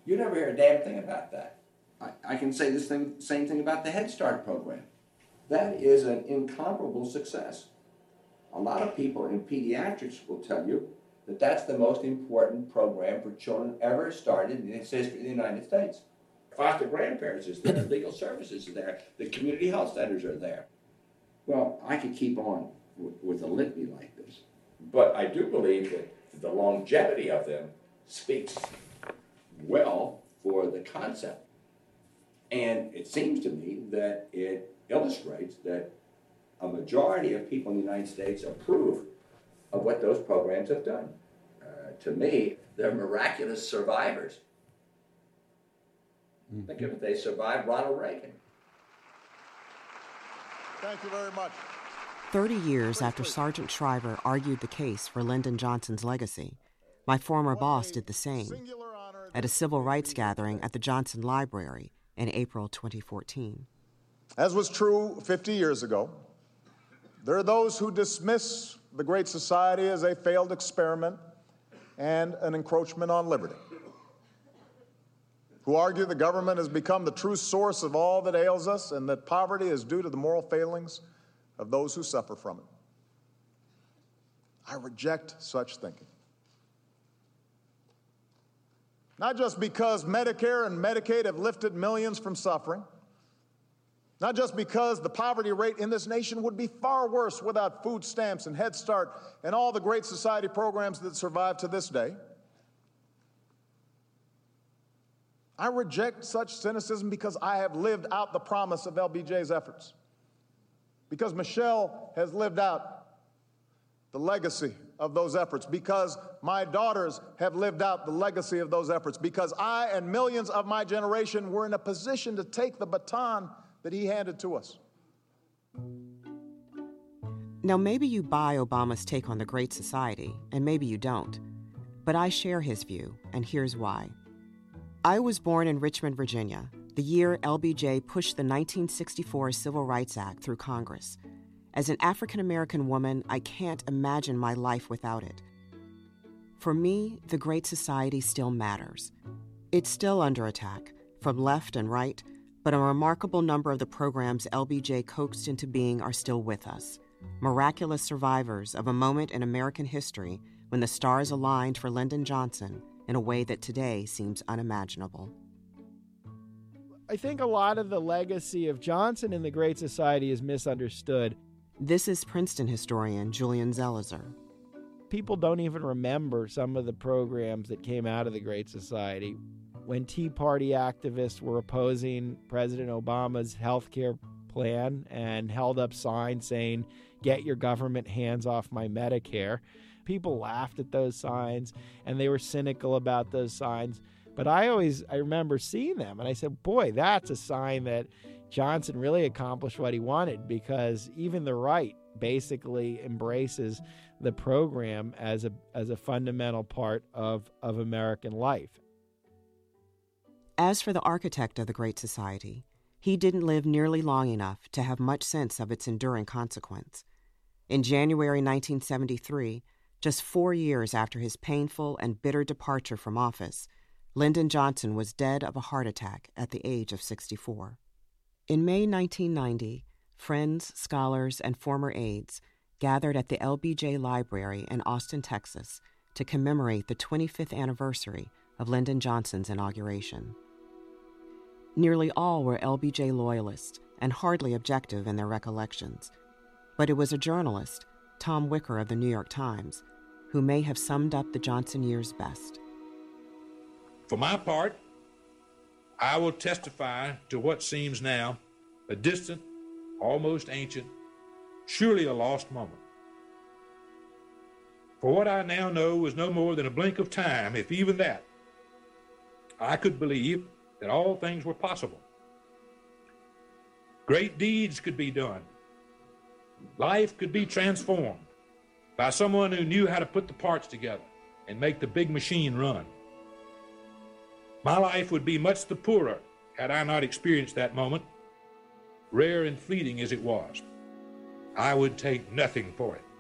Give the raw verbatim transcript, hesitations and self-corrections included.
You never hear a damn thing about that. I, I can say this thing, same thing about the Head Start program. That is an incomparable success. A lot of people in pediatrics will tell you that that's the most important program for children ever started in the history of the United States. Foster grandparents is there, legal services is there, the community health centers are there. Well, I could keep on with, with a litany like this. But I do believe that the longevity of them speaks well for the concept. And it seems to me that it illustrates that a majority of people in the United States approve of what those programs have done. Uh, to me, they're miraculous survivors. Mm-hmm. Think if they survived Ronald Reagan. Thank you very much. Thirty years after Sergeant Shriver argued the case for Lyndon Johnson's legacy, my former boss did the same at a civil rights gathering at the Johnson Library in April twenty fourteen. As was true fifty years ago, there are those who dismiss the Great Society as a failed experiment and an encroachment on liberty, who argue the government has become the true source of all that ails us and that poverty is due to the moral failings of those who suffer from it. I reject such thinking. Not just because Medicare and Medicaid have lifted millions from suffering, not just because the poverty rate in this nation would be far worse without food stamps and Head Start and all the Great Society programs that survive to this day. I reject such cynicism because I have lived out the promise of L B J's efforts. Because Michelle has lived out the legacy of those efforts. Because my daughters have lived out the legacy of those efforts. Because I and millions of my generation were in a position to take the baton that he handed to us. Now, maybe you buy Obama's take on the Great Society, and maybe you don't. But I share his view, and here's why. I was born in Richmond, Virginia, the year L B J pushed the nineteen sixty-four Civil Rights Act through Congress. As an African-American woman, I can't imagine my life without it. For me, the Great Society still matters. It's still under attack, from left and right, but a remarkable number of the programs L B J coaxed into being are still with us. Miraculous survivors of a moment in American history when the stars aligned for Lyndon Johnson in a way that today seems unimaginable. I think a lot of the legacy of Johnson in the Great Society is misunderstood. This is Princeton historian Julian Zelizer. People don't even remember some of the programs that came out of the Great Society. When Tea Party activists were opposing President Obama's health care plan and held up signs saying, "Get your government hands off my Medicare," people laughed at those signs and they were cynical about those signs. But I always, I remember seeing them and I said, boy, that's a sign that Johnson really accomplished what he wanted, because even the right basically embraces the program as a as a fundamental part of, of American life. As for the architect of the Great Society, he didn't live nearly long enough to have much sense of its enduring consequence. In January nineteen seventy-three, just four years after his painful and bitter departure from office, Lyndon Johnson was dead of a heart attack at the age of sixty-four. In May nineteen ninety, friends, scholars, and former aides gathered at the L B J Library in Austin, Texas, to commemorate the twenty-fifth anniversary of Lyndon Johnson's inauguration. Nearly all were L B J loyalists and hardly objective in their recollections, but it was a journalist, Tom Wicker of the New York Times, who may have summed up the Johnson years best. For my part, I will testify to what seems now a distant, almost ancient, surely a lost moment. For what I now know was no more than a blink of time, if even that. I could believe that all things were possible. Great deeds could be done. Life could be transformed by someone who knew how to put the parts together and make the big machine run. My life would be much the poorer had I not experienced that moment, rare and fleeting as it was. I would take nothing for it.